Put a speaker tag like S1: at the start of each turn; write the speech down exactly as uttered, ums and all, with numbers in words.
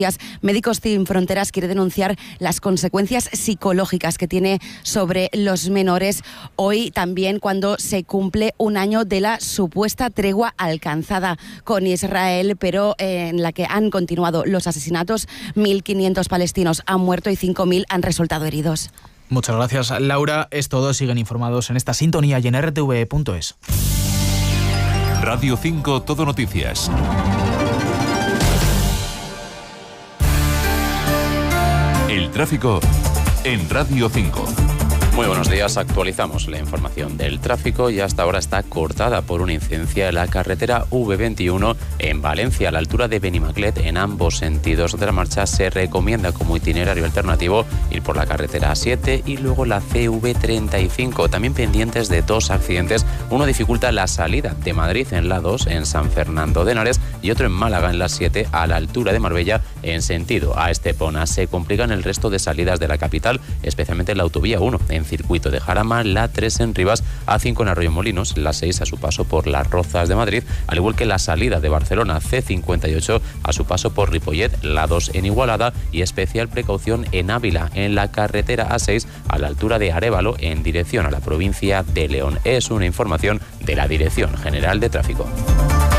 S1: Médicos Sin Fronteras quiere denunciar las consecuencias psicológicas que tiene sobre los menores hoy también cuando se cumple un año de la supuesta tregua alcanzada con Israel, pero eh, en la que han continuado los asesinatos. mil quinientos palestinos han muerto y cinco mil han resultado heridos.
S2: Muchas gracias, Laura. Es todo. Siguen informados en esta sintonía y en R T V punto es.
S3: Radio cinco Todo Noticias. El tráfico en Radio cinco.
S4: Muy buenos días, actualizamos la información del tráfico y hasta ahora está cortada por una incidencia en la carretera V veintiuno en Valencia, a la altura de Benimaclet. En ambos sentidos de la marcha se recomienda como itinerario alternativo ir por la carretera A siete y luego la C V treinta y cinco, también pendientes de dos accidentes. Uno dificulta la salida de Madrid en la dos en San Fernando de Henares y otro en Málaga en la siete a la altura de Marbella en sentido a Estepona. Se complican el resto de salidas de la capital, especialmente en la autovía uno en circuito de Jarama, la tres en Rivas, A cinco en Arroyomolinos, la seis a su paso por Las Rozas de Madrid, al igual que la salida de Barcelona C cincuenta y ocho a su paso por Ripollet, la dos en Igualada y especial precaución en Ávila, en la carretera A seis a la altura de Arévalo en dirección a la provincia de León. Es una información de la Dirección General de Tráfico.